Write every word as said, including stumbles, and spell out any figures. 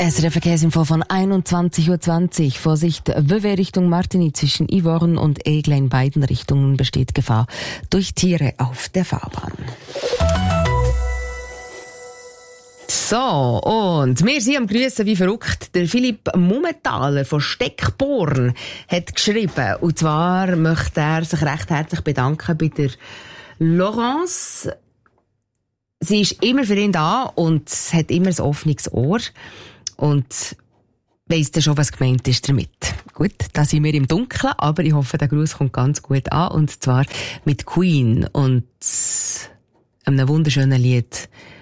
S R F Verkehrsinfo von einundzwanzig Uhr zwanzig. Vorsicht, Vevey Richtung Martigny zwischen Yvorne und Aigle in beiden Richtungen besteht Gefahr durch Tiere auf der Fahrbahn. So, und wir sind am Grüssen wie verrückt. Der Philipp Mummenthaler von Steckborn hat geschrieben. Und zwar möchte er sich recht herzlich bedanken bei der Laurence. Sie ist immer für ihn da und hat immer ein offenes Ohr. Und weiss dann schon, was gemeint ist damit. Gut, da sind wir im Dunkeln, aber ich hoffe, der Gruß kommt ganz gut an. Und zwar mit Queen und einem wunderschönen Lied